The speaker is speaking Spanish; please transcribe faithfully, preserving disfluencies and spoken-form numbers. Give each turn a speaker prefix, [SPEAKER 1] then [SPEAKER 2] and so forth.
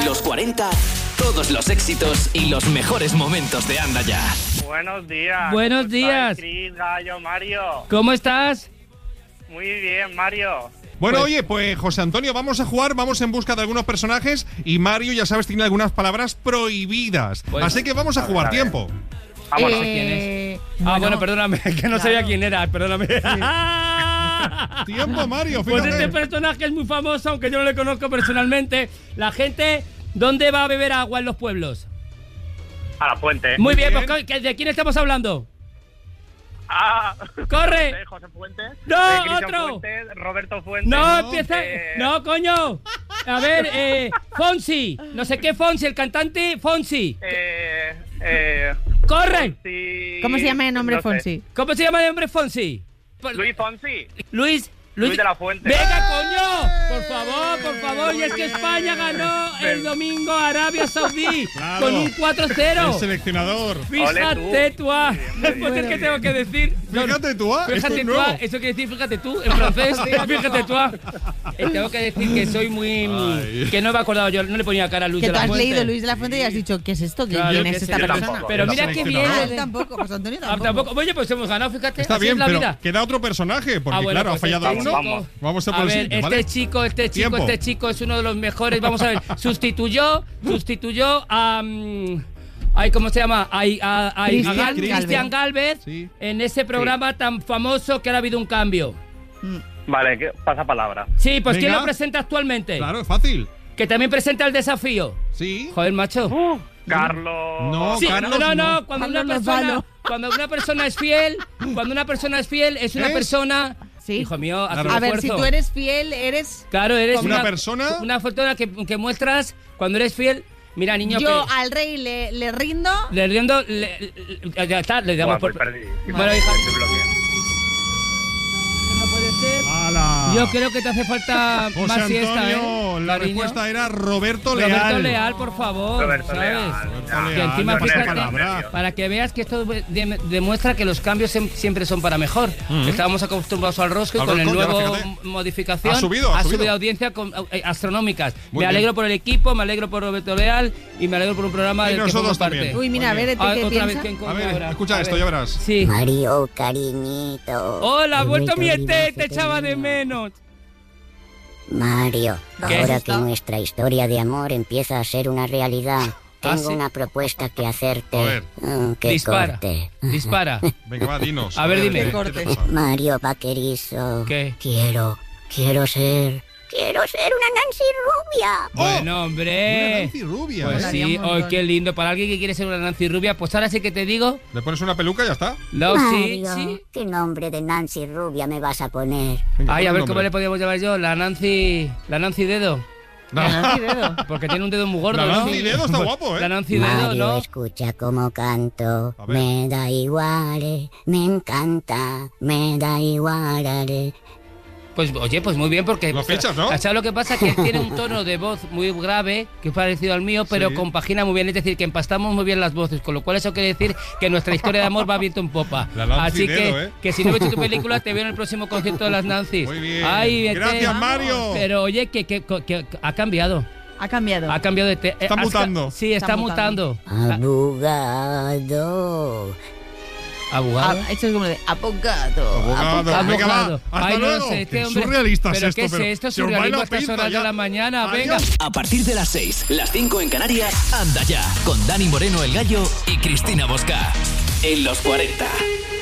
[SPEAKER 1] Los cuarenta, todos los éxitos y los mejores momentos de Anda Ya.
[SPEAKER 2] Buenos días.
[SPEAKER 3] Buenos días.
[SPEAKER 2] Cris, Gallo, Mario.
[SPEAKER 3] ¿Cómo estás?
[SPEAKER 2] Muy bien, Mario.
[SPEAKER 4] Bueno,
[SPEAKER 3] Pues-
[SPEAKER 4] oye, pues José Antonio, vamos a jugar, vamos en busca de algunos personajes y Mario, ya sabes, tiene algunas palabras prohibidas.
[SPEAKER 3] Pues-
[SPEAKER 4] Así que vamos a jugar,
[SPEAKER 2] a ver.
[SPEAKER 4] tiempo.
[SPEAKER 2] Vámonos.
[SPEAKER 3] Eh, Ah, bueno, perdóname, que no sabía quién era, perdóname.
[SPEAKER 4] Tiempo, Mario,
[SPEAKER 3] Pues
[SPEAKER 4] fíjate.
[SPEAKER 3] este personaje es muy famoso, aunque yo no le conozco personalmente. La gente, ¿dónde va a beber agua en los pueblos?
[SPEAKER 2] A la fuente.
[SPEAKER 3] Muy bien,
[SPEAKER 4] bien.
[SPEAKER 3] pues ¿qué- ¿de quién estamos hablando?
[SPEAKER 2] Ah,
[SPEAKER 3] ¡Corre!
[SPEAKER 2] de José Fuentes.
[SPEAKER 3] ¡No,
[SPEAKER 2] de Cristian
[SPEAKER 3] otro!
[SPEAKER 2] Fuentes, Roberto Fuentes.
[SPEAKER 3] No, empieza.
[SPEAKER 2] eh,
[SPEAKER 3] No, coño. A ver, eh, Fonsi. No sé qué Fonsi, el cantante Fonsi.
[SPEAKER 2] Eh, eh,
[SPEAKER 3] ¡Corre!
[SPEAKER 2] Fonsi-
[SPEAKER 5] ¿Cómo se llama el nombre
[SPEAKER 2] no sé.
[SPEAKER 5] Fonsi?
[SPEAKER 3] ¿Cómo se llama el hombre Fonsi? Por-
[SPEAKER 2] Luis Fonsi.
[SPEAKER 3] Luis.
[SPEAKER 2] Luis de la Fuente.
[SPEAKER 3] ¡Venga, coño! Por favor, por favor. Y es que España ganó el domingo a Arabia Saudí
[SPEAKER 4] Claro.
[SPEAKER 3] con un cuatro cero.
[SPEAKER 4] El seleccionador.
[SPEAKER 3] Fíjate tú. ah. Pues es que tengo que decir.
[SPEAKER 4] Fíjate tú, ah, esto
[SPEAKER 3] Fíjate
[SPEAKER 4] es
[SPEAKER 3] tú,
[SPEAKER 4] nuevo.
[SPEAKER 3] ah, eso quiere decir fíjate tú en francés. Fíjate tú. ah. Eh, Tengo que decir que soy muy.
[SPEAKER 4] Ay.
[SPEAKER 3] Que no me he acordado yo, no le ponía cara a Luis
[SPEAKER 5] Que
[SPEAKER 3] de
[SPEAKER 5] tú
[SPEAKER 3] la
[SPEAKER 5] has
[SPEAKER 3] Fuente.
[SPEAKER 5] leído Luis de la Fuente y has dicho, ¿qué es esto? ¿Quién
[SPEAKER 3] Claro,
[SPEAKER 5] es
[SPEAKER 3] que
[SPEAKER 5] esta
[SPEAKER 3] sí, yo
[SPEAKER 5] persona?
[SPEAKER 2] tampoco.
[SPEAKER 3] Pero
[SPEAKER 4] La
[SPEAKER 3] mira qué bien.
[SPEAKER 4] seleccionadora.
[SPEAKER 5] Él tampoco, José Antonio
[SPEAKER 3] Ah,
[SPEAKER 5] tampoco.
[SPEAKER 3] tampoco. Oye, pues hemos ganado, fíjate.
[SPEAKER 4] Está
[SPEAKER 3] así
[SPEAKER 4] bien,
[SPEAKER 3] es la
[SPEAKER 4] pero
[SPEAKER 3] vida.
[SPEAKER 4] queda otro personaje, porque
[SPEAKER 3] Ah, bueno,
[SPEAKER 4] claro,
[SPEAKER 3] pues
[SPEAKER 4] ha fallado
[SPEAKER 3] este
[SPEAKER 4] uno.
[SPEAKER 3] chico-
[SPEAKER 2] Vamos.
[SPEAKER 4] Vamos a
[SPEAKER 3] A
[SPEAKER 4] por el
[SPEAKER 3] ver,
[SPEAKER 4] siguiente,
[SPEAKER 3] este
[SPEAKER 4] ¿vale?
[SPEAKER 3] chico, este chico,
[SPEAKER 4] Tiempo.
[SPEAKER 3] este chico es uno de los mejores. Vamos a ver, sustituyó, sustituyó a. mm, ay, ¿cómo se llama? A, a- a- a
[SPEAKER 5] Cristian
[SPEAKER 3] Gal-
[SPEAKER 5] Galvez.
[SPEAKER 3] Cristian Galvez
[SPEAKER 4] Sí.
[SPEAKER 3] en ese programa tan famoso que ahora ha habido un cambio.
[SPEAKER 2] Vale, que pasa palabra.
[SPEAKER 3] Sí, pues ¿quién
[SPEAKER 4] Venga.
[SPEAKER 3] lo presenta actualmente?
[SPEAKER 4] Claro, es fácil.
[SPEAKER 3] Que también presenta el desafío.
[SPEAKER 4] Sí.
[SPEAKER 3] Joder, macho.
[SPEAKER 2] Uh, Carlos.
[SPEAKER 4] No,
[SPEAKER 3] Sí,
[SPEAKER 4] Carlos,
[SPEAKER 3] no, no,
[SPEAKER 4] no.
[SPEAKER 3] no, cuando
[SPEAKER 5] Carlos
[SPEAKER 3] una persona,
[SPEAKER 5] Lozano.
[SPEAKER 3] cuando una persona es fiel, cuando una persona es fiel, es una
[SPEAKER 4] ¿Es?
[SPEAKER 3] persona.
[SPEAKER 5] Sí.
[SPEAKER 3] Hijo mío, haz un
[SPEAKER 5] A ver, si
[SPEAKER 3] esfuerzo.
[SPEAKER 5] tú eres fiel, eres...
[SPEAKER 3] Claro, eres
[SPEAKER 4] ¿Una
[SPEAKER 3] una,
[SPEAKER 4] persona?
[SPEAKER 3] Una persona que, que muestras cuando eres fiel. Mira, niño,
[SPEAKER 5] Yo
[SPEAKER 3] que
[SPEAKER 5] al rey le, le rindo...
[SPEAKER 3] le riendo. Le, le- ya está, le damos
[SPEAKER 2] Buah,
[SPEAKER 3] por.
[SPEAKER 2] voy perdidísimo.
[SPEAKER 3] Bueno, hija,
[SPEAKER 2] Estoy bloqueado.
[SPEAKER 3] no puede ser.
[SPEAKER 4] ¡Hala!
[SPEAKER 3] Yo creo que te hace falta
[SPEAKER 4] José
[SPEAKER 3] más siesta,
[SPEAKER 4] Antonio,
[SPEAKER 3] ¿eh?
[SPEAKER 4] la
[SPEAKER 3] cariño?
[SPEAKER 4] respuesta era Roberto Leal.
[SPEAKER 3] Roberto Leal, por favor.
[SPEAKER 2] Roberto
[SPEAKER 3] ¿sabes?
[SPEAKER 2] Leal.
[SPEAKER 4] Roberto
[SPEAKER 2] Ya,
[SPEAKER 3] Que
[SPEAKER 4] Leal,
[SPEAKER 3] encima,
[SPEAKER 4] no pone
[SPEAKER 3] fíjate,
[SPEAKER 4] palabra.
[SPEAKER 3] para que veas que esto de- demuestra que los cambios sem- siempre son para mejor. Estábamos acostumbrados al rosco y
[SPEAKER 4] Al
[SPEAKER 3] con el
[SPEAKER 4] rosco, ya,
[SPEAKER 3] nuevo
[SPEAKER 4] fíjate.
[SPEAKER 3] m- modificación
[SPEAKER 4] Ha subido, ha subido.
[SPEAKER 3] audiencia con, eh, astronómicas.
[SPEAKER 4] Muy
[SPEAKER 3] me
[SPEAKER 4] bien.
[SPEAKER 3] alegro por el equipo, me alegro por Roberto Leal y me alegro por un programa
[SPEAKER 4] Y
[SPEAKER 3] del que formo
[SPEAKER 4] nosotros
[SPEAKER 3] parte.
[SPEAKER 4] también.
[SPEAKER 5] Uy, mira, a
[SPEAKER 4] Muy
[SPEAKER 5] ver,
[SPEAKER 4] bien.
[SPEAKER 5] ¿este
[SPEAKER 3] Ah,
[SPEAKER 5] qué
[SPEAKER 3] otra vez,
[SPEAKER 5] piensa?
[SPEAKER 3] ¿quién coño
[SPEAKER 4] A ver,
[SPEAKER 3] ahora?
[SPEAKER 4] escucha
[SPEAKER 3] A
[SPEAKER 4] esto,
[SPEAKER 3] ver.
[SPEAKER 4] ya verás.
[SPEAKER 3] Sí.
[SPEAKER 6] Mario, cariñito.
[SPEAKER 3] Hola,
[SPEAKER 6] he
[SPEAKER 3] vuelto mi
[SPEAKER 6] a
[SPEAKER 3] este,
[SPEAKER 6] olvidarte
[SPEAKER 3] te echaba de
[SPEAKER 6] mío.
[SPEAKER 3] menos.
[SPEAKER 6] Mario,
[SPEAKER 3] ¿Qué?
[SPEAKER 6] ahora que nuestra historia de amor empieza a ser una realidad,
[SPEAKER 3] ¿Ah,
[SPEAKER 6] tengo
[SPEAKER 3] sí?
[SPEAKER 6] una propuesta que hacerte.
[SPEAKER 4] A ver.
[SPEAKER 6] Mm, que
[SPEAKER 3] Dispara.
[SPEAKER 6] corte.
[SPEAKER 3] Dispara.
[SPEAKER 4] Venga, va, dinos.
[SPEAKER 3] A ver, dime.
[SPEAKER 4] ¿qué-
[SPEAKER 5] Que
[SPEAKER 4] qué
[SPEAKER 5] corte.
[SPEAKER 4] te pasa?
[SPEAKER 6] Mario Vaquerizo.
[SPEAKER 3] ¿Qué?
[SPEAKER 6] Quiero, quiero ser, quiero ser una Nancy rubia.
[SPEAKER 3] Bueno,
[SPEAKER 4] Una
[SPEAKER 3] hombre.
[SPEAKER 4] Nancy rubia.
[SPEAKER 3] Pues
[SPEAKER 4] ¿eh?
[SPEAKER 5] Molaría
[SPEAKER 3] sí,
[SPEAKER 5] un
[SPEAKER 3] hoy
[SPEAKER 5] montón.
[SPEAKER 3] qué lindo. Para alguien que quiere ser una Nancy rubia, pues ahora sí que te digo.
[SPEAKER 4] Le pones una peluca y ya está.
[SPEAKER 3] No, sí,
[SPEAKER 6] Mario,
[SPEAKER 3] sí.
[SPEAKER 6] ¿qué nombre de Nancy rubia me vas a poner?
[SPEAKER 4] Venga,
[SPEAKER 3] Ay,
[SPEAKER 4] pon
[SPEAKER 3] a
[SPEAKER 4] el
[SPEAKER 3] ver cómo
[SPEAKER 4] nombre.
[SPEAKER 3] le podríamos llamar yo. La Nancy. La Nancy Dedo.
[SPEAKER 5] La Nancy Dedo.
[SPEAKER 3] Porque tiene un dedo muy gordo,
[SPEAKER 4] La
[SPEAKER 3] ¿no?
[SPEAKER 4] Nancy Dedo está guapo, ¿eh?
[SPEAKER 3] La Nancy Dedo,
[SPEAKER 6] Mario,
[SPEAKER 3] ¿no?
[SPEAKER 6] escucha cómo canto.
[SPEAKER 4] A ver.
[SPEAKER 6] Me da igual, eh, me encanta, me da igual. eh.
[SPEAKER 3] Pues oye, pues muy bien, porque.
[SPEAKER 4] Lo fichas, ¿no?
[SPEAKER 3] ¿Sabes lo que pasa? Que él tiene un tono de voz muy grave, que es parecido al mío, pero
[SPEAKER 4] Sí.
[SPEAKER 3] compagina muy bien. Es decir, que empastamos muy bien las voces, con lo cual eso quiere decir que nuestra historia de amor va viento en popa.
[SPEAKER 4] La Nancy
[SPEAKER 3] Así
[SPEAKER 4] Dedo,
[SPEAKER 3] que,
[SPEAKER 4] ¿eh?
[SPEAKER 3] que si no he visto tu película, te veo en el próximo concierto de las Nancy's.
[SPEAKER 4] Muy bien.
[SPEAKER 3] Ay, vete.
[SPEAKER 4] Gracias, Mario.
[SPEAKER 3] Pero oye, que, que, que- que ha cambiado.
[SPEAKER 5] Ha cambiado.
[SPEAKER 3] Ha cambiado de. Te
[SPEAKER 4] Está
[SPEAKER 3] has-
[SPEAKER 4] mutando.
[SPEAKER 3] Sí, está,
[SPEAKER 5] Está
[SPEAKER 3] mutando.
[SPEAKER 6] Abogado.
[SPEAKER 3] ¿Abogado?
[SPEAKER 5] Ah, esto es como de abogado.
[SPEAKER 4] Abogado.
[SPEAKER 5] abogado.
[SPEAKER 4] Venga, va.
[SPEAKER 3] Abogado.
[SPEAKER 4] Hasta
[SPEAKER 3] Ay, no
[SPEAKER 4] luego.
[SPEAKER 3] sé, este
[SPEAKER 4] Qué
[SPEAKER 3] hombre-
[SPEAKER 4] surrealista es
[SPEAKER 3] ¿Pero
[SPEAKER 4] esto,
[SPEAKER 3] qué es
[SPEAKER 4] pero
[SPEAKER 3] esto?
[SPEAKER 4] se os va
[SPEAKER 3] Surrealismo
[SPEAKER 4] la
[SPEAKER 3] a estas
[SPEAKER 4] pinza
[SPEAKER 3] horas
[SPEAKER 4] ya.
[SPEAKER 3] de la mañana.
[SPEAKER 4] Adiós.
[SPEAKER 3] Venga.
[SPEAKER 1] A partir de las seis, las cinco en Canarias, Anda Ya, con Dani Moreno el Gallo y Cristina Bosca. En los cuarenta.